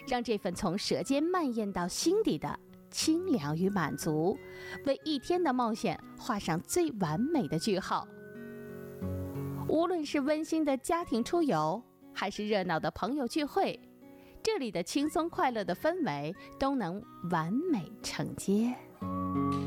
让这份从舌尖蔓延到心底的清凉与满足，为一天的冒险画上最完美的句号。无论是温馨的家庭出游，还是热闹的朋友聚会，这里的轻松快乐的氛围都能完美承接。